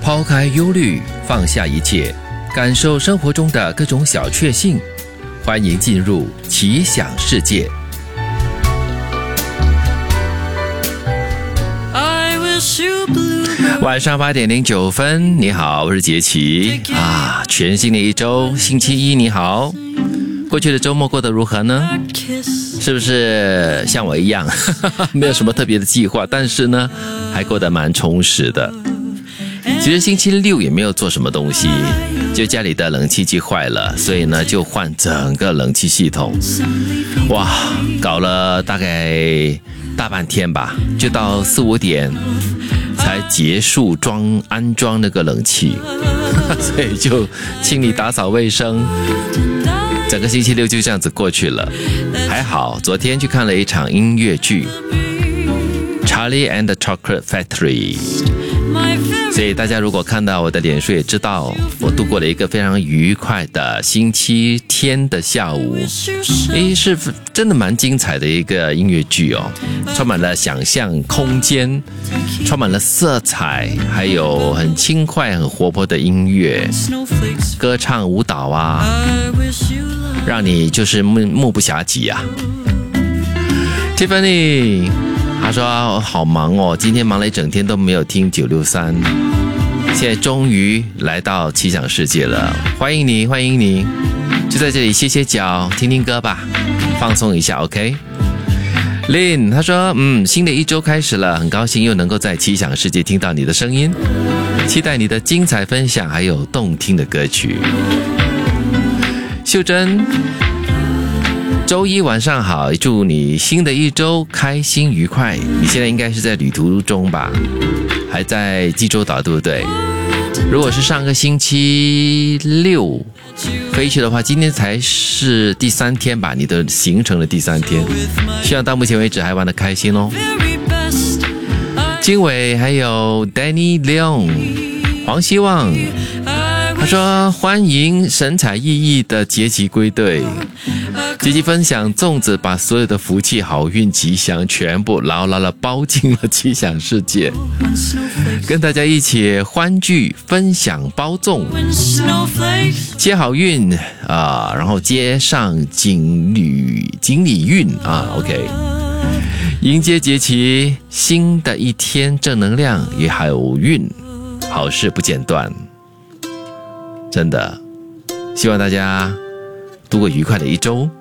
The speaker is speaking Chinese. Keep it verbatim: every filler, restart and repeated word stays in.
抛开忧虑，放下一切，感受生活中的各种小确幸。欢迎进入奇想世界。晚上八点零九分，你好，我是杰奇啊。全新的一周，星期一，你好。过去的周末过得如何呢？是不是像我一样没有什么特别的计划，但是呢还过得蛮充实的。其实星期六也没有做什么东西，就家里的冷气机坏了，所以呢就换整个冷气系统。哇，搞了大概大半天吧，就到四五点才结束装安装那个冷气所以就清理打扫卫生，整个星期六就这样子过去了。还好昨天去看了一场音乐剧 Charlie and the Chocolate Factory， 所以大家如果看到我的脸书也知道我度过了一个非常愉快的星期天的下午。诶，是真的蛮精彩的一个音乐剧哦，充满了想象空间，充满了色彩，还有很轻快很活泼的音乐，歌唱舞蹈啊，让你就是目目不暇接啊。 Tiffany 他说好忙哦，今天忙了一整天都没有听九六三，现在终于来到奇想世界了，欢迎你欢迎你，就在这里歇歇脚听听歌吧，放松一下 OK。 Lin 他说嗯，新的一周开始了，很高兴又能够在奇想世界听到你的声音，期待你的精彩分享还有动听的歌曲。秀珍周一晚上好，祝你新的一周开心愉快。你现在应该是在旅途中吧，还在济州岛对不对？如果是上个星期六飞去的话，今天才是第三天吧，你的行程的第三天，希望到目前为止还玩得开心哦。经纬还有 Danny Leon 黄希望他说欢迎神采奕奕的杰奇归队，杰奇分享粽子把所有的福气好运吉祥全部牢牢的包进了奇想世界，跟大家一起欢聚分享包粽接好运啊，然后接上锦鲤锦鲤运啊 OK， 迎接杰奇新的一天，正能量也好运，好事不间断，真的希望大家度过愉快的一周。